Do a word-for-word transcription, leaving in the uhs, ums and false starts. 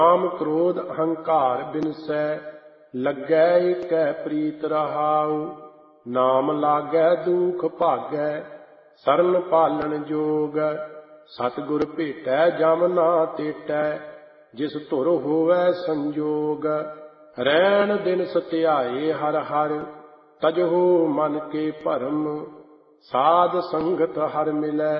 ਕਾਮ ਕ੍ਰੋਧ ਅਹੰਕਾਰ ਬਿਨਸੈ, ਲੱਗੈ ਏਕੈ ਪ੍ਰੀਤ ਰਹਾਉ। ਨਾਮ ਲਾਗੈ ਦੂਖ ਭਾਗੈ, ਸਰਨ ਪਾਲਣ ਜੋਗ। ਸਤਿਗੁਰ ਭੇਟੈ ਜਮ ਨਾ ਤੇਟੈ, ਜਿਸ ਧੁਰ ਹੋਵੈ ਸੰਜੋਗ। ਰੈਣ ਦਿਨ ਸਤਿਆਏ ਹਰਿ ਹਰਿ, ਤਜਹੁ ਮਨ ਕੇ ਭਰਮ। ਸਾਧ ਸੰਗਤ ਹਰਿ ਮਿਲੈ,